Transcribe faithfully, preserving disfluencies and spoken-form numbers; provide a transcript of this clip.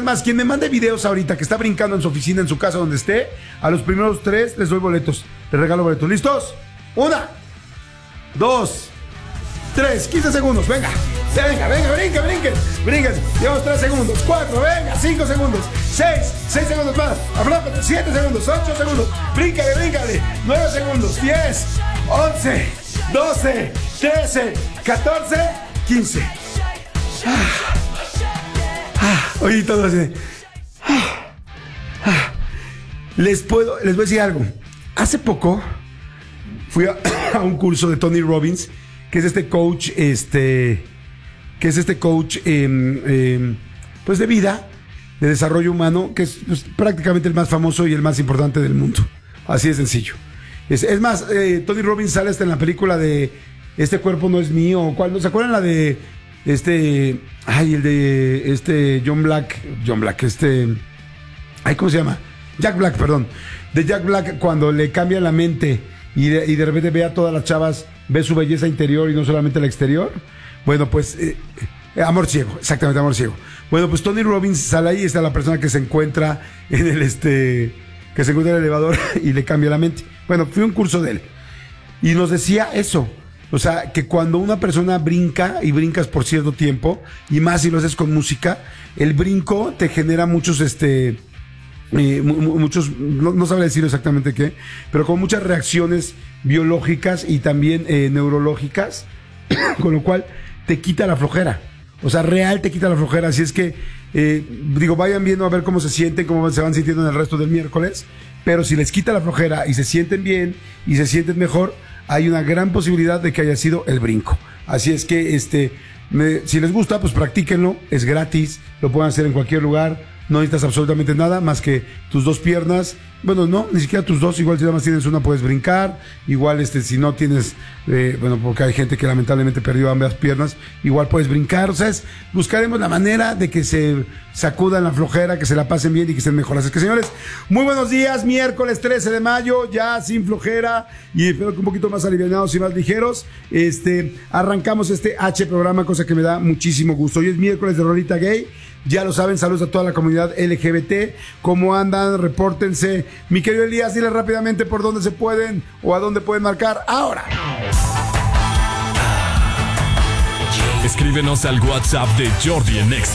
más, quien me mande videos ahorita que está brincando en su oficina, en su casa, donde esté, a los primeros tres les doy boletos. Les regalo boletos. ¿Listos? Una, dos, tres, quince segundos. Venga, venga, venga, brinquen, brinquen. Brinquen. Llevamos tres segundos. Cuatro, venga, cinco segundos. Seis, seis segundos más. Aflójate, siete segundos, ocho segundos. Bríncale, bríncale. Nueve segundos. Diez, once, doce, trece, catorce, quince. Ah, ah, oye, todo así. Ah, ah. Les puedo, les voy a decir algo. Hace poco fui a, a un curso de Tony Robbins, que es este coach, este, que es este coach, eh, eh, pues de vida, de desarrollo humano, que es pues, prácticamente el más famoso y el más importante del mundo. Así de sencillo. Es, es más, eh, Tony Robbins sale hasta en la película de Este cuerpo no es mío. ¿Cuál? ¿No se acuerdan la de este, ay, el de este John Black, John Black, este, ay, ¿cómo se llama? Jack Black, perdón. De Jack Black, cuando le cambia la mente y de, y de repente ve a todas las chavas, ve su belleza interior y no solamente la exterior. Bueno, pues, eh, amor ciego, exactamente, amor ciego. Bueno, pues Tony Robbins sale ahí y está la persona que se encuentra en el, este, que se encuentra en el elevador y le cambia la mente. Bueno, fui a un curso de él y nos decía eso. O sea, que cuando una persona brinca y brincas por cierto tiempo, y más si lo haces con música, el brinco te genera muchos, este, eh, muchos, no, no sabré decir exactamente qué, pero con muchas reacciones biológicas y también eh, neurológicas, con lo cual te quita la flojera. O sea, real te quita la flojera. Así es que, eh, digo, vayan viendo a ver cómo se sienten, cómo se van sintiendo en el resto del miércoles, pero si les quita la flojera y se sienten bien y se sienten mejor, hay una gran posibilidad de que haya sido el brinco. Así es que, este, me, si les gusta, pues practíquenlo, es gratis, lo pueden hacer en cualquier lugar, no necesitas absolutamente nada más que tus dos piernas. Bueno, no, ni siquiera tus dos, igual si nada más tienes una puedes brincar, igual este, si no tienes, eh, bueno, porque hay gente que lamentablemente perdió ambas piernas, igual puedes brincar. O sea, es, buscaremos la manera de que se sacudan la flojera, que se la pasen bien y que estén mejor. Así que, señores, muy buenos días, miércoles trece de mayo, ya sin flojera y espero que un poquito más alivianados y más ligeros. Este, arrancamos este H programa, cosa que me da muchísimo gusto. Hoy es miércoles de Rolita Gay. Ya lo saben, saludos a toda la comunidad L G B T. ¿Cómo andan? Repórtense. Mi querido Elías, dile rápidamente por dónde se pueden o a dónde pueden marcar ahora. Escríbenos al WhatsApp de Jordi en Exa.